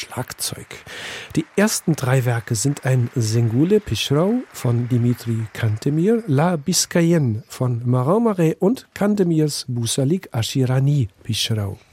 Schlagzeug. Die ersten 3 Werke sind ein Sengule Pichrau von Dimitri Cantemir, La Biscayenne von Marin Marais und Cantemirs Bousalik Ashirani Pichrau.